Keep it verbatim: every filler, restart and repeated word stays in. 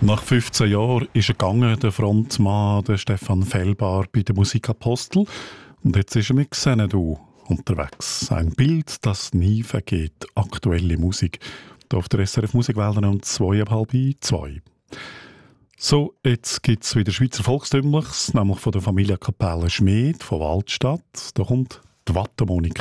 Nach fünfzehn Jahren ist er gegangen, der Frontmann, der Stefan Fellbar, bei der Musikapostel. Und jetzt ist er mit Xanadu unterwegs. Ein Bild, das nie vergeht. Aktuelle Musik. Hier auf der S R F Musikwelt um zweieinhalb zwei. So, jetzt gibt es wieder Schweizer Volkstümliches, nämlich von der Familie Kapelle Schmid von Waldstadt. Da kommt die Wattenmonika.